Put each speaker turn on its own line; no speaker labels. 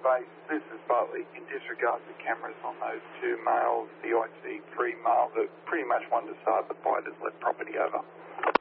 base, this is Bartley. In disregard to cameras on those two males, the IC3 male that pretty much wanted to start the fight has left property over.